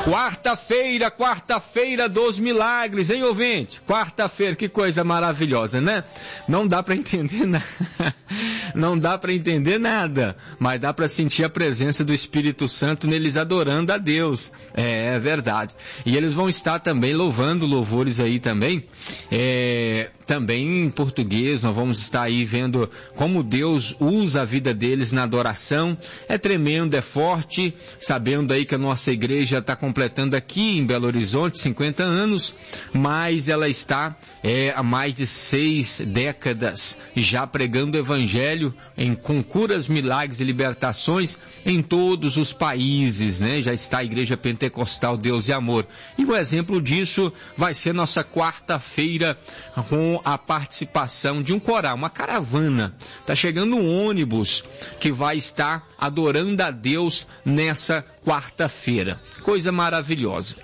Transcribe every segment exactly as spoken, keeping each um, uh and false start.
Quarta-feira, quarta-feira dos milagres, hein, ouvinte? Quarta-feira, que coisa maravilhosa, né? Não dá para entender nada, não dá para entender nada, mas dá para sentir a presença do Espírito Santo neles adorando a Deus, é, é verdade. E eles vão estar também louvando louvores aí também, é, também em português. Nós vamos estar aí vendo como Deus usa a vida deles na adoração. É tremendo, é forte, sabendo aí que a nossa igreja está completando aqui em Belo Horizonte cinquenta anos, mas ela está é, há mais de seis décadas já pregando o evangelho em, com curas, milagres e libertações em todos os países, né? Já está a Igreja Pentecostal Deus e Amor. E o exemplo disso vai ser nossa quarta-feira com a participação de um coral, uma caravana. Está chegando um ônibus que vai estar adorando a Deus nessa quarta-feira. Coisa maravilhosa.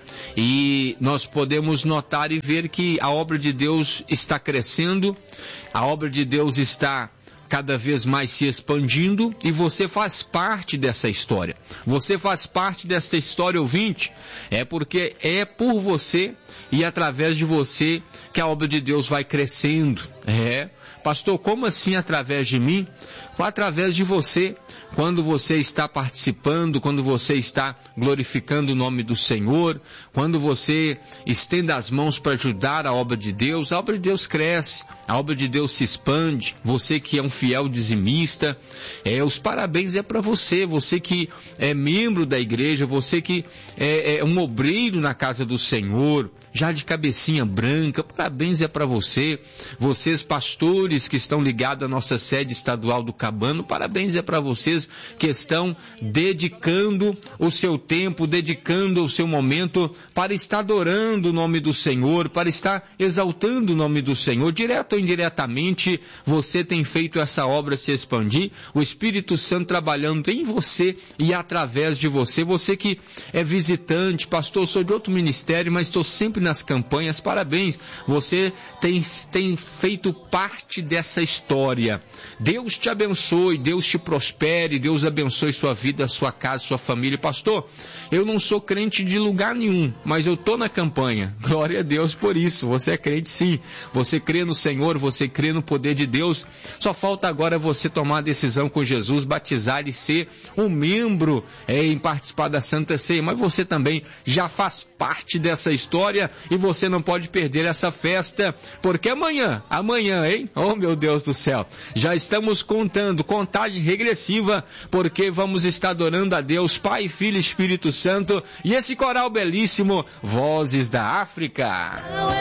E nós podemos notar e ver que a obra de Deus está crescendo, a obra de Deus está cada vez mais se expandindo, e você faz parte dessa história. Você faz parte dessa história, ouvinte, é porque é por você e através de você que a obra de Deus vai crescendo. É, pastor, como assim através de mim? Através de você, quando você está participando, quando você está glorificando o nome do Senhor, quando você estende as mãos para ajudar a obra de Deus, a obra de Deus cresce, a obra de Deus se expande. Você que é um fiel dizimista, é, os parabéns é para você, você que é membro da igreja, você que é, é um obreiro na casa do Senhor, já de cabecinha branca, parabéns é para você. Vocês pastores que estão ligados à nossa sede estadual do Cabano, parabéns é para vocês que estão dedicando o seu tempo, dedicando o seu momento para estar adorando o nome do Senhor, para estar exaltando o nome do Senhor. Direto ou indiretamente, você tem feito essa obra se expandir, o Espírito Santo trabalhando em você e através de você. Você que é visitante, pastor, eu sou de outro ministério, mas estou sempre nas campanhas, parabéns, você tem, tem feito parte dessa história. Deus te abençoe, Deus te prospere, Deus abençoe sua vida, sua casa, sua família. Pastor, eu não sou crente de lugar nenhum, mas eu estou na campanha. Glória a Deus por isso. Você é crente sim, você crê no Senhor, você crê no poder de Deus. Só falta agora você tomar a decisão com Jesus, batizar e ser um membro é, em participar da Santa Ceia. Mas você também já faz parte dessa história e você não pode perder essa festa, porque amanhã, amanhã, hein? Oh, meu Deus do céu, já estamos contando, contagem regressiva, porque vamos estar adorando a Deus, Pai, Filho e Espírito Santo, e esse coral belíssimo, Vozes da África.